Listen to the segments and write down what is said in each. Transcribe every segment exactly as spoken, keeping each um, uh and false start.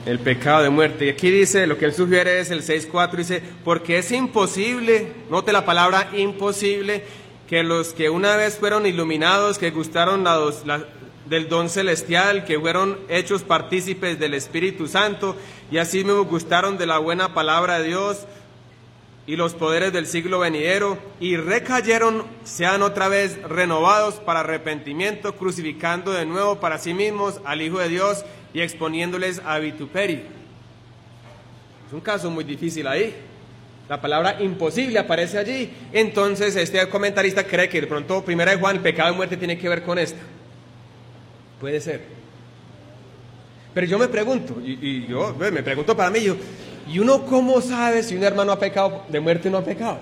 el pecado de muerte. Y aquí dice, lo que él sugiere es el seis cuatro, dice, porque es imposible, note la palabra imposible, que los que una vez fueron iluminados, que gustaron la, la, del don celestial, que fueron hechos partícipes del Espíritu Santo, y así mismo gustaron de la buena palabra de Dios y los poderes del siglo venidero, y recayeron, sean otra vez renovados para arrepentimiento, crucificando de nuevo para sí mismos al Hijo de Dios y exponiéndoles a vituperio. Es un caso muy difícil ahí. La palabra imposible aparece allí. Entonces este comentarista cree que de pronto Primera de Juan, el pecado de muerte, tiene que ver con esta. Puede ser. Pero yo me pregunto, y, y yo me pregunto para mí, yo, ¿y uno cómo sabe si un hermano ha pecado de muerte o no ha pecado?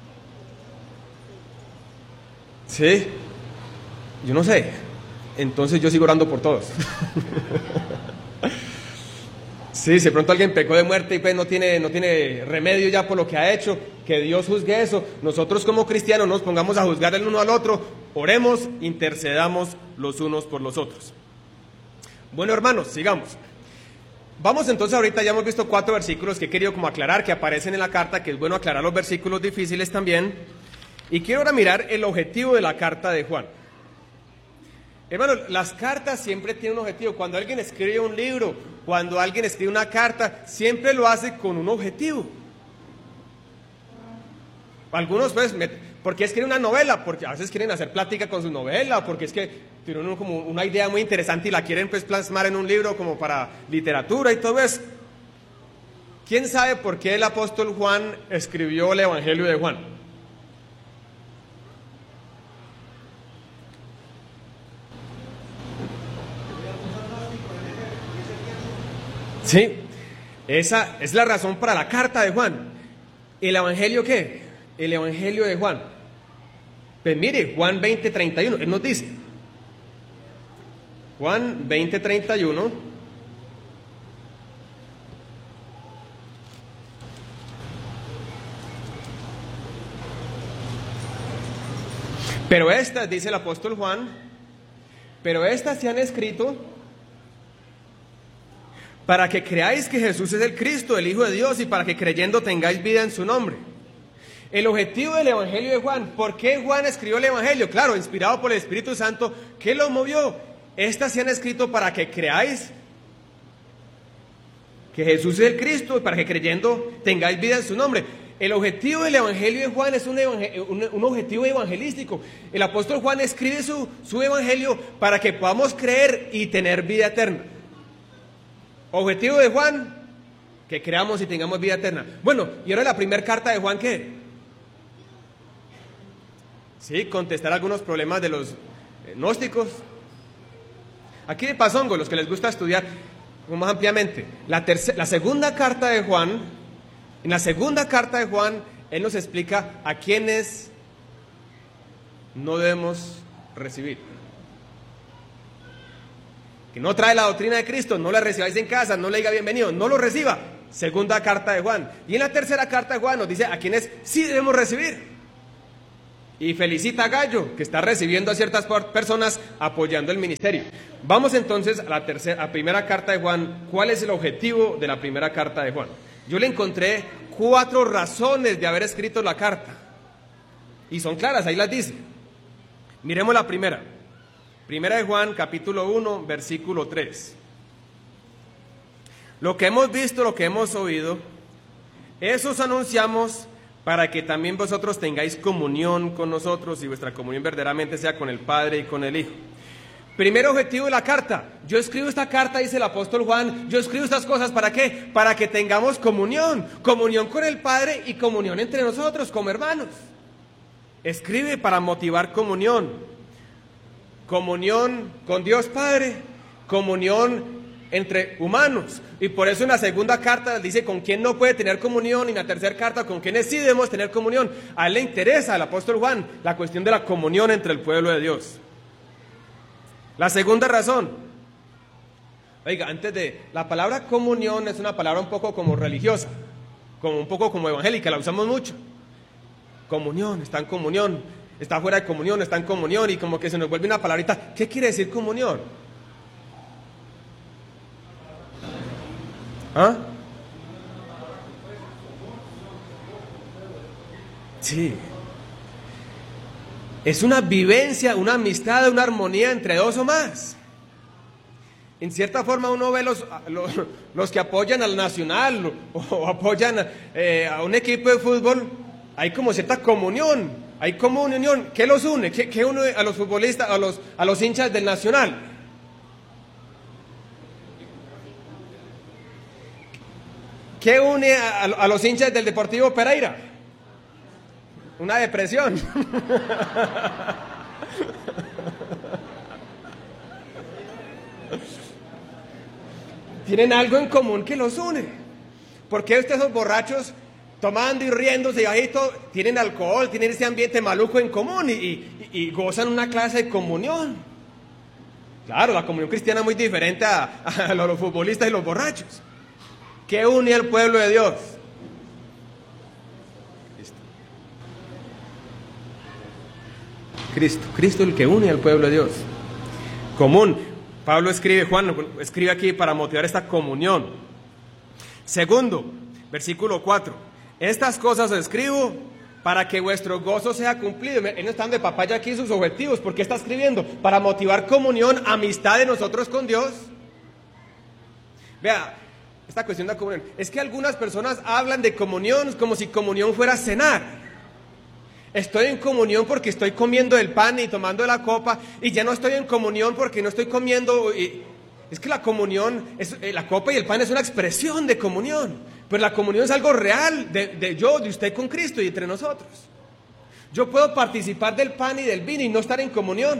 ¿Sí? Yo no sé. Entonces yo sigo orando por todos. Sí, si de pronto alguien pecó de muerte y pues no tiene, no tiene remedio ya por lo que ha hecho, que Dios juzgue eso. Nosotros como cristianos nos pongamos a juzgar el uno al otro, oremos, intercedamos los unos por los otros. Bueno, hermanos, sigamos. Vamos entonces, ahorita ya hemos visto cuatro versículos que he querido como aclarar, que aparecen en la carta, que es bueno aclarar los versículos difíciles también. Y quiero ahora mirar el objetivo de la carta de Juan. Hermanos, las cartas siempre tienen un objetivo. Cuando alguien escribe un libro, cuando alguien escribe una carta, siempre lo hace con un objetivo. Algunos pues, me, ¿por qué escriben una novela? Porque a veces quieren hacer plática con su novela, porque es que tienen como una idea muy interesante y la quieren pues plasmar en un libro como para literatura y todo eso. ¿Quién sabe por qué el apóstol Juan escribió el Evangelio de Juan? Sí, esa es la razón para la carta de Juan. ¿El Evangelio qué? El Evangelio de Juan. Pues mire, Juan veinte treinta y uno, él nos dice. Juan veinte treinta y uno. Pero estas, dice el apóstol Juan, pero estas se han escrito para que creáis que Jesús es el Cristo, el Hijo de Dios, y para que creyendo tengáis vida en su nombre. El objetivo del Evangelio de Juan, ¿por qué Juan escribió el Evangelio? Claro, inspirado por el Espíritu Santo, ¿qué lo movió? Estas se han escrito para que creáis que Jesús es el Cristo, y para que creyendo tengáis vida en su nombre. El objetivo del Evangelio de Juan es un, un, un objetivo evangelístico. El apóstol Juan escribe su, su Evangelio para que podamos creer y tener vida eterna. Objetivo de Juan, que creamos y tengamos vida eterna. Bueno, y ahora la primera carta de Juan, ¿qué? Sí, contestar algunos problemas de los gnósticos. Aquí de pasongo, los que les gusta estudiar más ampliamente. La, tercera, la segunda carta de Juan, en la segunda carta de Juan, él nos explica a quiénes no debemos recibir. Que no trae la doctrina de Cristo, no la recibáis en casa, no le diga bienvenido, no lo reciba. Segunda carta de Juan. Y en la tercera carta de Juan nos dice a quienes sí debemos recibir. Y felicita a Gallo, que está recibiendo a ciertas personas apoyando el ministerio. Vamos entonces a la tercera, a primera carta de Juan. ¿Cuál es el objetivo de la primera carta de Juan? Yo le encontré cuatro razones de haber escrito la carta. Y son claras, ahí las dice. Miremos la primera. Primera de Juan, capítulo uno, versículo tres. Lo que hemos visto, lo que hemos oído, eso os anunciamos para que también vosotros tengáis comunión con nosotros y vuestra comunión verdaderamente sea con el Padre y con el Hijo. Primer objetivo de la carta. Yo escribo esta carta, dice el apóstol Juan, yo escribo estas cosas, ¿para qué? Para que tengamos comunión, comunión con el Padre y comunión entre nosotros como hermanos. Escribe para motivar comunión. Comunión con Dios Padre, comunión entre humanos. Y por eso en la segunda carta dice con quién no puede tener comunión, y en la tercera carta con quiénes sí debemos tener comunión. A él le interesa, al apóstol Juan, la cuestión de la comunión entre el pueblo de Dios. La segunda razón. Oiga, antes de... La palabra comunión es una palabra un poco como religiosa, como un poco como evangélica, la usamos mucho. Comunión, está en comunión. Está fuera de comunión, está en comunión, y como que se nos vuelve una palabrita. ¿Qué quiere decir comunión? ¿Ah? Sí. Es una vivencia, una amistad, una armonía entre dos o más. En cierta forma uno ve los, los, los que apoyan al Nacional o, o apoyan eh, a un equipo de fútbol, hay como cierta comunión, hay como una unión. ¿Qué los une? ¿Qué, qué une a los futbolistas, a los, a los hinchas del Nacional? ¿Qué une a, a los hinchas del Deportivo Pereira? Una depresión. Tienen algo en común que los une. ¿Por qué ustedes, esos borrachos, tomando y riéndose y bajito, tienen alcohol, tienen ese ambiente maluco en común y, y, y gozan una clase de comunión? Claro, la comunión cristiana es muy diferente a, a los futbolistas y los borrachos. ¿Qué une al pueblo de Dios? Cristo, Cristo el que une al pueblo de Dios. Común. Pablo escribe, Juan escribe aquí para motivar esta comunión. Segundo, versículo cuatro. Estas cosas os escribo para que vuestro gozo sea cumplido. Él no está dando de papaya aquí sus objetivos. ¿Por qué está escribiendo? Para motivar comunión, amistad de nosotros con Dios. Vea, esta cuestión de la comunión. Es que algunas personas hablan de comunión como si comunión fuera cenar. Estoy en comunión porque estoy comiendo el pan y tomando la copa, y ya no estoy en comunión porque no estoy comiendo. Y es que la comunión, es, la copa y el pan es una expresión de comunión, pero la comunión es algo real de, de yo, de usted con Cristo y entre nosotros. Yo puedo participar del pan y del vino y no estar en comunión.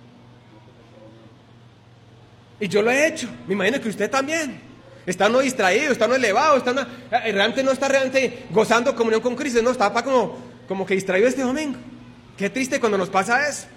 Y yo lo he hecho, me imagino que usted también. Está no distraído, está no elevado, está no, realmente no está realmente gozando comunión con Cristo, no está para como... como que distraído este domingo. Qué triste cuando nos pasa eso.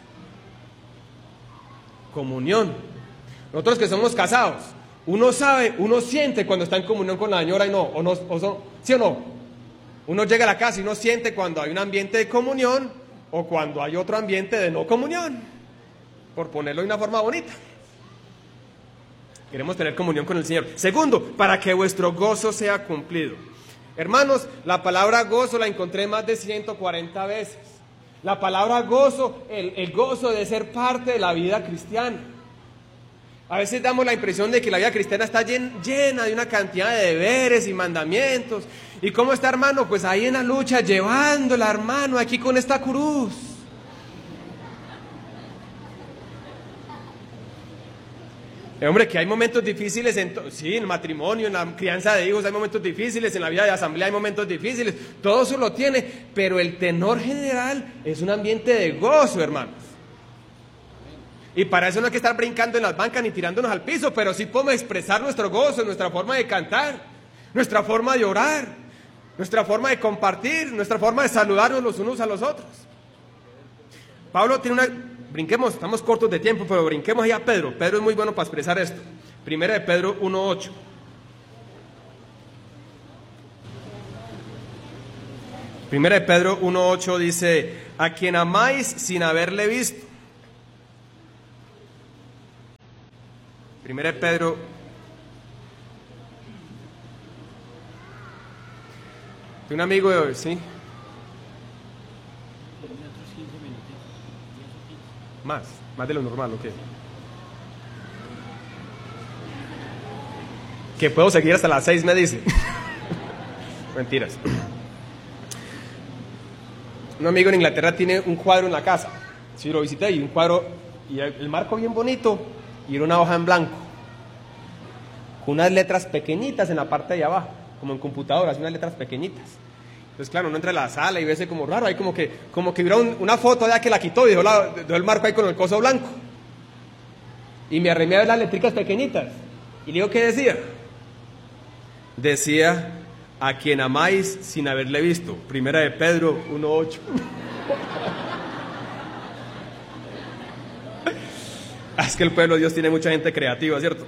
Comunión. Nosotros que somos casados, uno sabe, uno siente cuando está en comunión con la señora y no, o no, o son, ¿sí o no? Uno llega a la casa y uno siente cuando hay un ambiente de comunión o cuando hay otro ambiente de no comunión, por ponerlo de una forma bonita. Queremos tener comunión con el Señor. Segundo, para que vuestro gozo sea cumplido. Hermanos, la palabra gozo la encontré más de ciento cuarenta veces. La palabra gozo, el, el gozo de ser parte de la vida cristiana. A veces damos la impresión de que la vida cristiana está llen, llena de una cantidad de deberes y mandamientos. ¿Y cómo está, hermano? Pues ahí en la lucha, llevándola, hermano, aquí con esta cruz. Eh, hombre, que hay momentos difíciles, en sí, en el matrimonio, en la crianza de hijos hay momentos difíciles, en la vida de asamblea hay momentos difíciles, todo eso lo tiene, pero el tenor general es un ambiente de gozo, hermanos. Y para eso no hay que estar brincando en las bancas ni tirándonos al piso, pero sí podemos expresar nuestro gozo, nuestra forma de cantar, nuestra forma de orar, nuestra forma de compartir, nuestra forma de saludarnos los unos a los otros. Pablo tiene una... Brinquemos, estamos cortos de tiempo, pero brinquemos ahí a Pedro. Pedro es muy bueno para expresar esto. Primera de Pedro uno ocho. Primera de Pedro uno ocho dice: a quien amáis sin haberle visto. Primera de Pedro. De un amigo, ¿sí? Más, más de lo normal, ¿o qué? Que puedo seguir hasta las seis, me dice. Mentiras. Un amigo en Inglaterra tiene un cuadro en la casa. Sí, lo visité, y un cuadro, y el, el marco bien bonito, y era una hoja en blanco, con unas letras pequeñitas en la parte de abajo, como en computadoras, unas letras pequeñitas. Entonces, claro, uno entra a la sala y ve ese como raro, ahí como que, como que hubiera un, una foto ya que la quitó y dejó, la, dejó el marco ahí con el coso blanco. Y me arremé a ver las letricas pequeñitas. Y le digo, ¿qué decía? Decía: a quien amáis sin haberle visto. Primera de Pedro uno ocho. Es que el pueblo de Dios tiene mucha gente creativa, ¿cierto?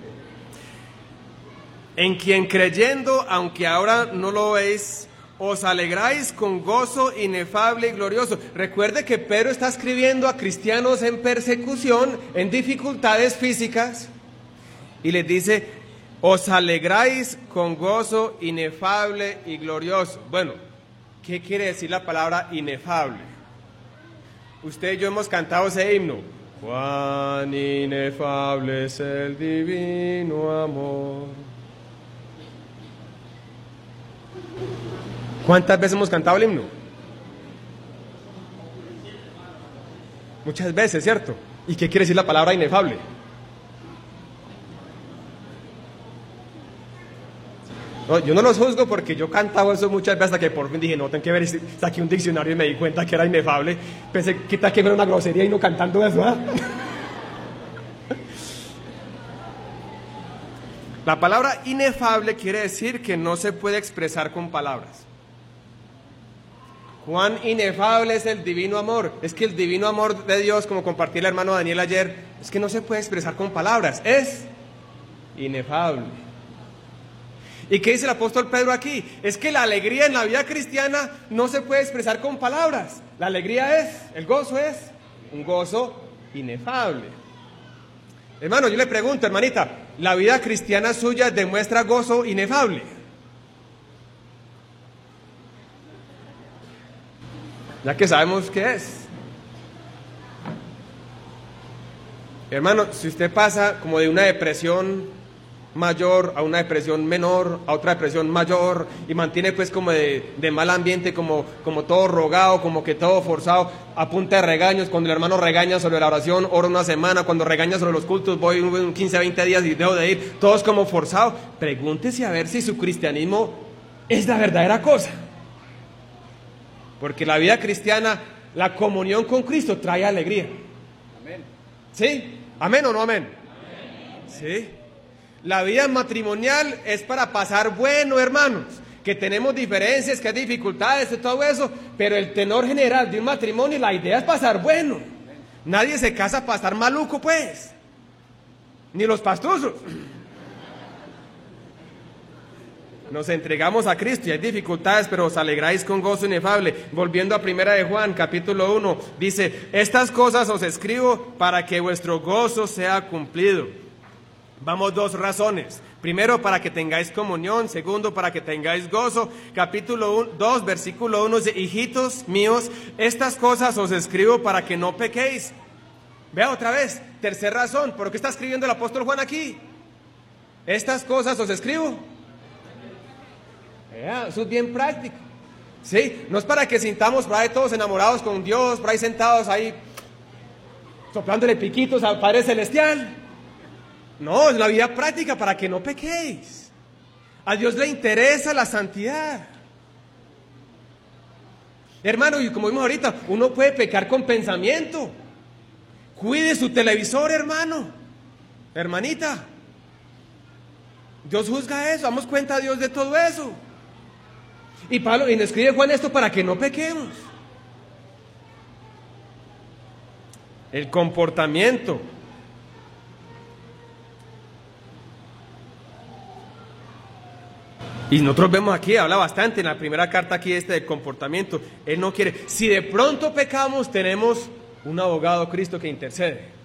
En quien creyendo, aunque ahora no lo veis, os alegráis con gozo inefable y glorioso. Recuerde que Pedro está escribiendo a cristianos en persecución, en dificultades físicas, y les dice: os alegráis con gozo inefable y glorioso. Bueno, ¿qué quiere decir la palabra inefable? Usted y yo hemos cantado ese himno. Cuán inefable es el divino amor. ¿Cuántas veces hemos cantado el himno? Muchas veces, ¿cierto? ¿Y qué quiere decir la palabra inefable? No, yo no los juzgo porque yo cantaba eso muchas veces hasta que por fin dije, no, tengo que ver, saqué un diccionario y me di cuenta que era inefable. Pensé, quita que era una grosería y no cantando eso, ¿eh? La palabra inefable quiere decir que no se puede expresar con palabras. Cuán inefable es el divino amor. Es que el divino amor de Dios, como compartí el hermano Daniel ayer, es que no se puede expresar con palabras, es inefable. ¿Y qué dice el apóstol Pedro aquí? Es que la alegría en la vida cristiana no se puede expresar con palabras. La alegría es, el gozo es un gozo inefable. Hermano, yo le pregunto, hermanita, ¿la vida cristiana suya demuestra gozo inefable? Ya que sabemos qué es. Hermano, si usted pasa como de una depresión mayor a una depresión menor, a otra depresión mayor, y mantiene pues como de, de mal ambiente, como, como todo rogado, como que todo forzado, a punta de regaños. Cuando el hermano regaña sobre la oración, oro una semana. Cuando regaña sobre los cultos, voy un quince, veinte días y dejo de ir, todos como forzados. Pregúntese a ver si su cristianismo es la verdadera cosa. Porque la vida cristiana, la comunión con Cristo trae alegría. Amén. ¿Sí? ¿Amén o no amén? Amén. Sí. La vida matrimonial es para pasar bueno, hermanos. Que tenemos diferencias, que hay dificultades y todo eso, pero el tenor general de un matrimonio, la idea es pasar bueno. Nadie se casa para estar maluco, pues. Ni los pastosos. Nos entregamos a Cristo y hay dificultades, pero os alegráis con gozo inefable. Volviendo a Primera de Juan, capítulo uno, dice, estas cosas os escribo para que vuestro gozo sea cumplido. Vamos, dos razones. Primero, para que tengáis comunión. Segundo, para que tengáis gozo. Capítulo dos, versículo uno dice, hijitos míos, estas cosas os escribo para que no pequéis. Vea otra vez, tercera razón, ¿por qué está escribiendo el apóstol Juan aquí? Estas cosas os escribo. Vea, eso es bien práctico. ¿Sí? No es para que sintamos por ahí todos enamorados con Dios, por ahí sentados ahí, soplándole piquitos al Padre Celestial. No, es la vida práctica para que no pequéis. A Dios le interesa la santidad. Hermano, y como vimos ahorita, uno puede pecar con pensamiento. Cuide su televisor, hermano, hermanita. Dios juzga eso, damos cuenta a Dios de todo eso. Y Pablo, y nos escribe Juan esto para que no pequemos. El comportamiento. Y nosotros vemos aquí, habla bastante en la primera carta aquí este del comportamiento. Él no quiere, si de pronto pecamos, tenemos un abogado, Cristo, que intercede.